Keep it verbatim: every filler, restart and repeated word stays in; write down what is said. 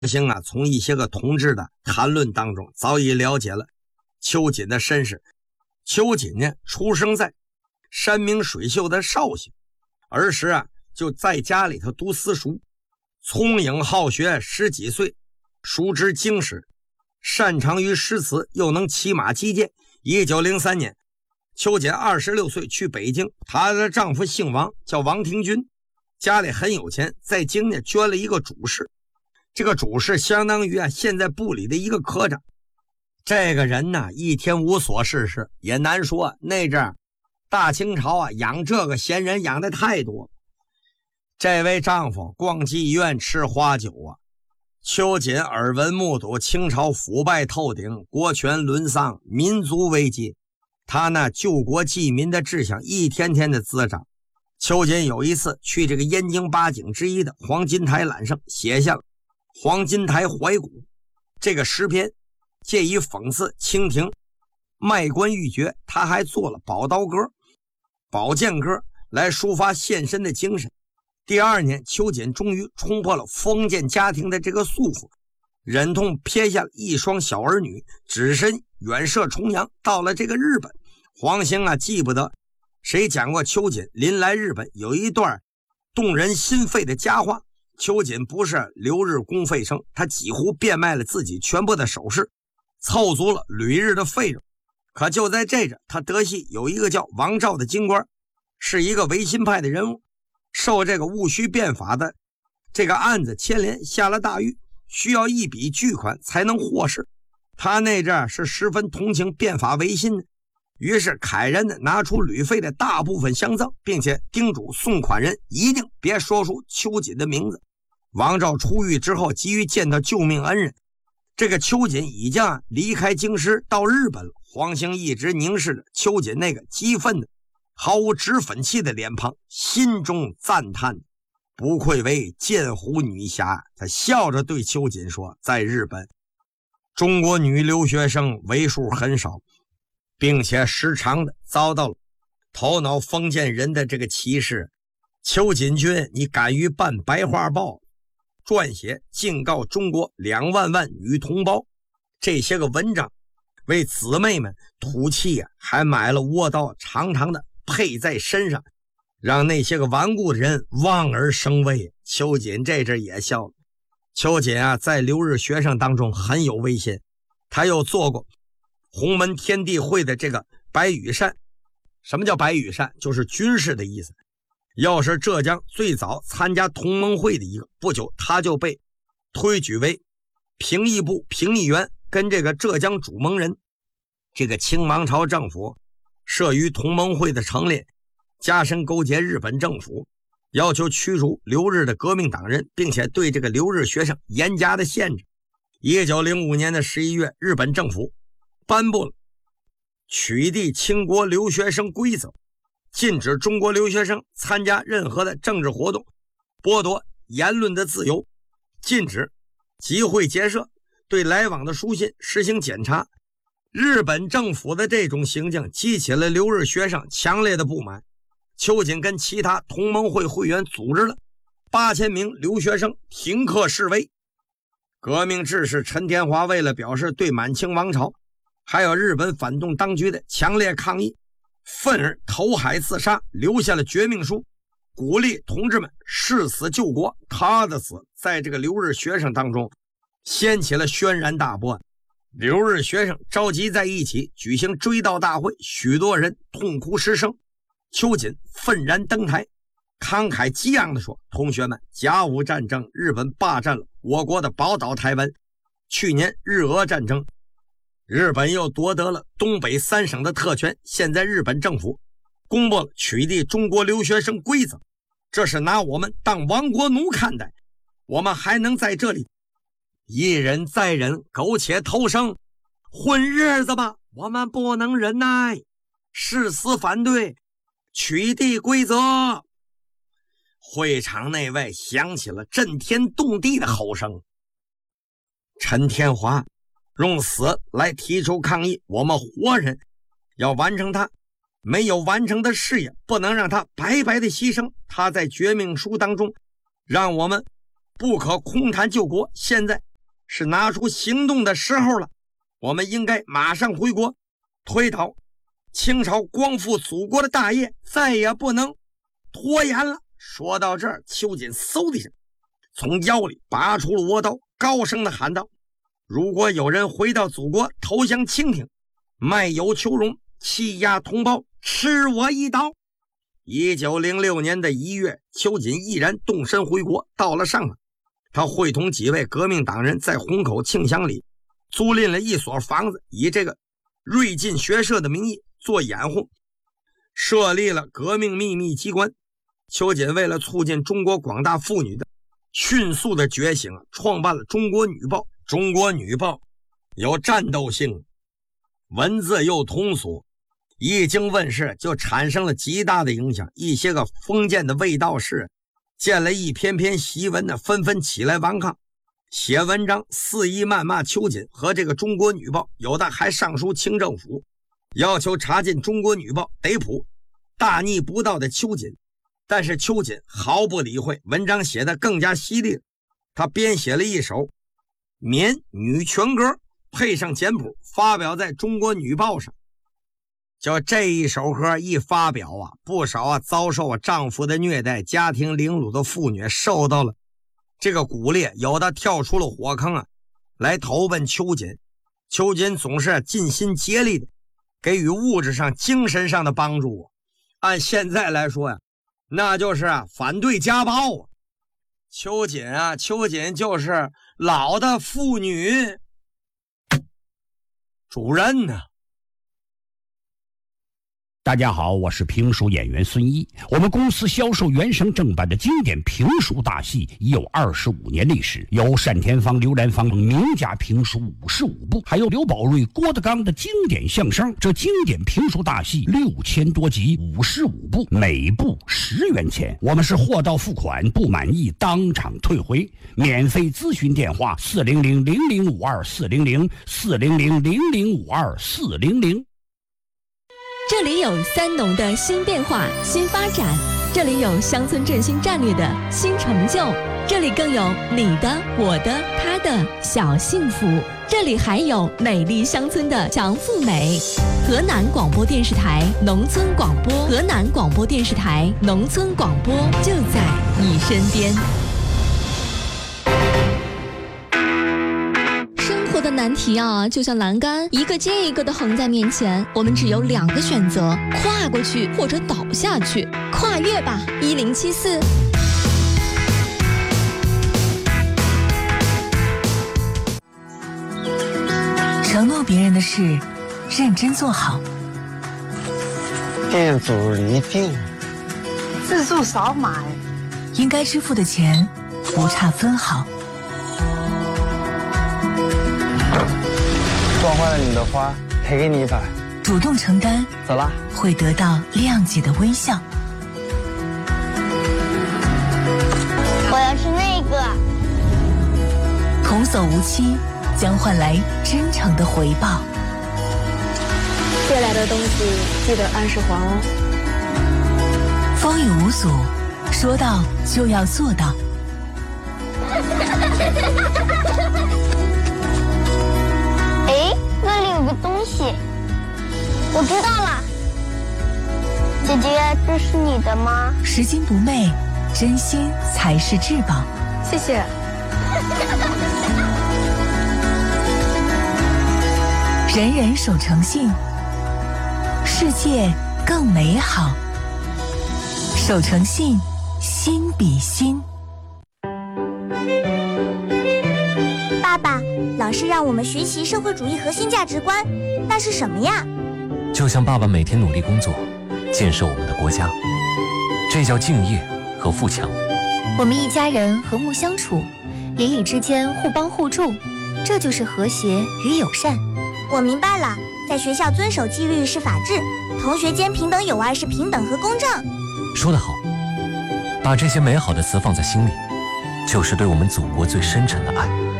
兴啊，从一些个同志的谈论当中早已了解了秋瑾的身世。秋瑾呢，出生在山明水秀的绍兴，儿时啊就在家里头读私塾，聪颖好学，十几岁熟知经史，擅长于诗词，又能骑马击剑。一九零三年，秋瑾二十六岁去北京，她的丈夫姓王，叫王廷钧，家里很有钱，在京呢捐了一个主事。这个主事相当于啊现在部里的一个科长。这个人呢，一天无所事事，也难说，那阵儿大清朝啊养这个闲人养的太多。这位丈夫逛妓院吃花酒啊，秋瑾耳闻目睹清朝腐败透顶，国权沦丧，民族危机，他那救国济民的志向一天天的滋长。秋瑾有一次去这个燕京八景之一的黄金台览胜，写下了《黄金台怀古》这个诗篇，借以讽刺清廷卖官鬻爵。他还做了宝刀歌、宝剑歌来抒发献身的精神。第二年，秋瑾终于冲破了封建家庭的这个束缚，忍痛撇下了一双小儿女，只身远涉重洋，到了这个日本。黄兴啊，记不得谁讲过秋瑾临来日本有一段动人心肺的佳话。秋瑾不是留日公费生，他几乎变卖了自己全部的首饰，凑足了旅日的费用。可就在这阵，他得悉有一个叫王照的京官，是一个维新派的人物，受这个戊戌变法的这个案子牵连，下了大狱，需要一笔巨款才能获释。他那阵是十分同情变法维新的，于是慨然的拿出旅费的大部分相赠，并且叮嘱送款人一定别说出秋瑾的名字。王照出狱之后，急于见到救命恩人，这个秋瑾已经离开京师到日本了。黄兴一直凝视着秋瑾那个激愤的毫无脂粉气的脸庞，心中赞叹，不愧为剑湖女侠。他笑着对秋瑾说，在日本中国女留学生为数很少，并且时常的遭到了头脑封建人的这个歧视。秋瑾君，你敢于办白话报，撰写警告中国两万万女同胞这些个文章，为姊妹们吐气啊，还买了倭刀，长长的配在身上，让那些个顽固的人望而生畏。秋瑾这阵也笑了。秋瑾啊，在留日学生当中很有威信，他又做过洪门天地会的这个白羽扇。什么叫白羽扇？就是军事的意思。要是浙江最早参加同盟会的一个，不久他就被推举为评议部评议员，跟这个浙江主盟人。这个清王朝政府慑于同盟会的成立，加深勾结日本政府，要求驱逐留日的革命党人，并且对这个留日学生严加的限制。一九零五年的十一月，日本政府颁布了取缔清国留学生规则，禁止中国留学生参加任何的政治活动，剥夺言论的自由，禁止集会结社，对来往的书信实行检查。日本政府的这种行径激起了留日学生强烈的不满。秋瑾跟其他同盟会会员组织了八千名留学生停课示威。革命志士陈天华为了表示对满清王朝还有日本反动当局的强烈抗议，愤而投海自杀，留下了绝命书，鼓励同志们誓死救国。他的死在这个留日学生当中掀起了轩然大波。留日学生召集在一起举行追悼大会，许多人痛哭失声。秋瑾愤然登台，慷慨激昂地说，同学们，甲午战争日本霸占了我国的宝岛台湾，去年日俄战争日本又夺得了东北三省的特权，现在日本政府公布了取缔中国留学生规则，这是拿我们当亡国奴看待，我们还能在这里一忍再忍，苟且偷生，混日子吧？我们不能忍耐，誓死反对取缔规则。会场内外响起了震天动地的吼声。陈天华用死来提出抗议，我们活人要完成他没有完成的事业，不能让他白白的牺牲。他在绝命书当中让我们不可空谈救国，现在是拿出行动的时候了，我们应该马上回国，推倒清朝光复祖国的大业，再也不能拖延了。说到这儿，秋瑾嗖的一声从腰里拔出了倭刀，高声的喊道：如果有人回到祖国投降清廷，卖友求荣，欺压同胞，吃我一刀。一九零六年的一月，秋瑾毅然动身回国。到了上海，他会同几位革命党人在虹口庆祥里租赁了一所房子，以这个瑞进学社的名义做掩护，设立了革命秘密机关。秋瑾为了促进中国广大妇女的迅速的觉醒，创办了中国女报。中国女报有战斗性，文字又通俗，一经问世就产生了极大的影响。一些个封建的卫道士见了一篇篇檄文呢，纷纷起来顽抗，写文章肆意谩骂秋瑾和这个中国女报，有的还上书清政府，要求查禁中国女报，逮捕大逆不道的秋瑾。但是秋瑾毫不理会，文章写得更加犀利，他编写了一首缅女权歌，配上简谱，发表在中国女报上。就这一首歌一发表啊，不少啊遭受啊丈夫的虐待、家庭凌辱的妇女受到了这个鼓励，有的跳出了火坑啊，来投奔秋瑾。秋瑾总是尽心竭力的给予物质上、精神上的帮助。按现在来说呀、啊，那就是啊反对家暴啊。秋瑾啊，秋瑾就是老的妇女主任呢、啊。 大家好，我是评书演员孙一。我们公司销售原声正版的经典评书大戏已有二十五年历史，有单田芳、刘兰芳名家评书五十五部，还有刘宝瑞、郭德纲的经典相声。这经典评书大戏六千多集，五十五部，每部十元钱。我们是货到付款，不满意当场退回。免费咨询电话：四零零零零五二四零零四零零零零五二四零零。 这里有三农的新变化、新发展，这里有乡村振兴战略的新成就，这里更有你的、我的、他的小幸福，这里还有美丽乡村的强富美。河南广播电视台农村广播，河南广播电视台农村广播就在你身边。的难题啊，就像栏杆一个接一个的横在面前，我们只有两个选择：跨过去或者倒下去。跨越吧，一零七四。 承诺别人的事，认真做好。 店主离定， 自助少买。 应该支付的钱，不差分毫。 撞坏了你的花，赔给你一百。 主动承担， 走啦， 会得到谅解的微笑。 我要是那个。 童叟无欺，将换来真诚的回报。 借来的东西记得按时还哦。 风雨无阻，说到就要做到。 哎，那里有个东西，我知道了。姐姐，这是你的吗？ 拾金不昧，真心才是至宝。 谢谢。 人人守诚信，世界更美好。守诚信，心比心。 爸爸，老师让我们学习社会主义核心价值观，那是什么呀？ 就像爸爸每天努力工作，建设我们的国家，这叫敬业和富强。 我们一家人和睦相处，邻里之间互帮互助，这就是和谐与友善。我明白了，在学校遵守纪律是法治，同学间平等友爱是平等和公正。 说得好，把这些美好的词放在心里，就是对我们祖国最深沉的爱。